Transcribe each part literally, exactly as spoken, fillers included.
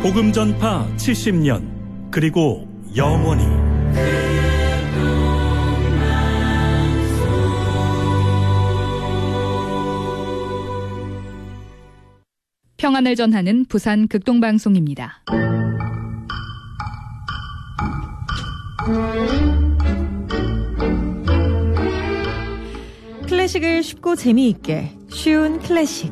복음 전파 칠십 년 그리고 영원히 평안을 전하는 부산 극동방송입니다. 클래식을 쉽고 재미있게 쉬운 클래식.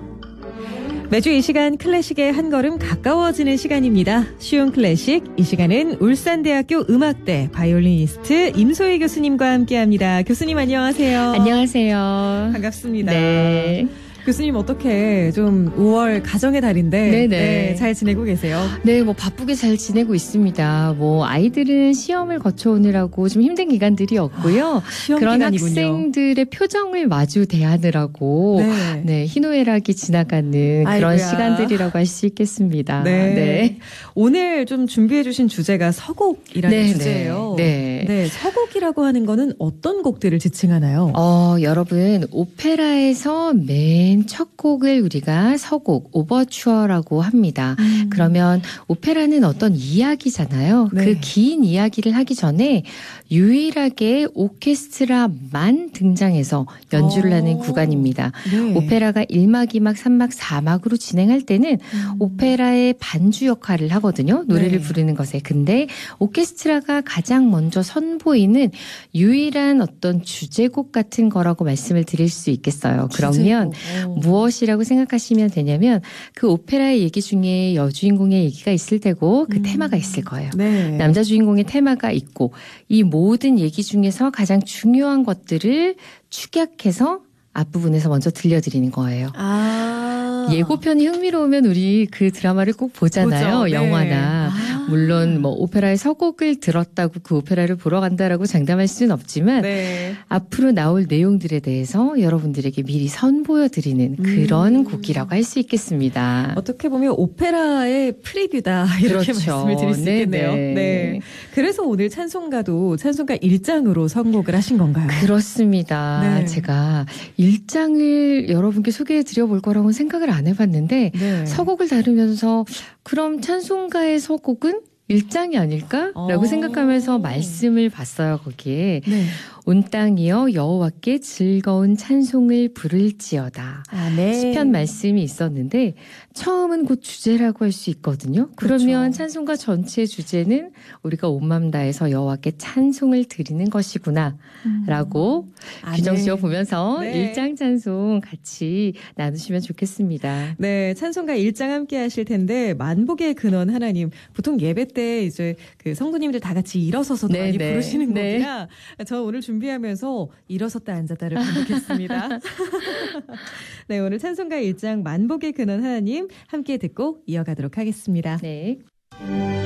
매주 이 시간 클래식에 한 걸음 가까워지는 시간입니다. 쉬운 클래식, 이 시간은 울산대학교 음악대 바이올리니스트 임소희 교수님과 함께합니다. 교수님 안녕하세요. 안녕하세요. 반갑습니다. 네. 교수님 어떻게 좀 오월 가정의 달인데 네네. 네, 잘 지내고 계세요? 네, 뭐 바쁘게 잘 지내고 있습니다. 뭐 아이들은 시험을 거쳐오느라고 좀 힘든 기간들이었고요. 아, 시험 그런 기간이군요. 학생들의 표정을 마주 대하느라고 네. 네, 희노애락이 지나가는 아이고야. 그런 시간들이라고 할 수 있겠습니다. 네. 네. 오늘 좀 준비해 주신 주제가 서곡이라는 네, 주제예요. 네. 네, 서곡이라고 하는 거는 어떤 곡들을 지칭하나요? 어, 여러분, 오페라에서 맨 첫 곡을 우리가 서곡, 오버추어라고 합니다. 음. 그러면 오페라는 어떤 이야기잖아요. 네. 그 긴 이야기를 하기 전에 유일하게 오케스트라만 등장해서 연주를 오. 하는 구간입니다. 네. 오페라가 일 막, 이 막, 삼 막, 사 막으로 진행할 때는 음. 오페라의 반주 역할을 하거든요. 노래를 네. 부르는 것에. 근데 오케스트라가 가장 먼저 선보이는 유일한 어떤 주제곡 같은 거라고 말씀을 드릴 수 있겠어요. 그러면 주제곡. 오. 무엇이라고 생각하시면 되냐면 그 오페라의 얘기 중에 여주인공의 얘기가 있을 테고 그 음. 테마가 있을 거예요. 네. 남자 주인공의 테마가 있고 이 모든 얘기 중에서 가장 중요한 것들을 축약해서 앞부분에서 먼저 들려드리는 거예요. 아. 예고편이 흥미로우면 우리 그 드라마를 꼭 보잖아요. 보죠. 네. 영화나. 아. 물론 뭐 오페라의 서곡을 들었다고 그 오페라를 보러 간다라고 장담할 수는 없지만 네. 앞으로 나올 내용들에 대해서 여러분들에게 미리 선보여드리는 그런 음. 곡이라고 할 수 있겠습니다. 어떻게 보면 오페라의 프리뷰다 이렇게 그렇죠. 말씀을 드릴 수 있겠네요. 네네. 네. 그래서 오늘 찬송가도 찬송가 일 장으로 선곡을 하신 건가요? 그렇습니다. 네. 제가 일 장을 여러분께 소개해 드려 볼 거라고는 생각을 안 해봤는데 네. 서곡을 다루면서 그럼 찬송가의 서곡은 일 장이 아닐까라고 어. 생각하면서 말씀을 봤어요. 거기에 네. 온 땅이여 여호와께 즐거운 찬송을 부를지어다. 아, 네. 시편 말씀이 있었는데 처음은 곧 주제라고 할 수 있거든요. 그러면 그렇죠. 찬송가 전체의 주제는 우리가 온 마음 다해서 여호와께 찬송을 드리는 것이구나 음. 라고 아, 규정 네. 지어 보면서 네. 일 장 찬송 같이 나누시면 좋겠습니다. 네, 찬송가 일 장 함께 하실 텐데 만복의 근원 하나님 보통 예배 때 이제 그 성도님들 다 같이 일어서서 네, 많이 네. 부르시는 네. 곡이라 저 오늘 준비하면서 일어섰다 앉았다를 반복했습니다. 네, 오늘 찬송가 일 장 만복의 근원 하나님 함께 듣고 이어가도록 하겠습니다. 네.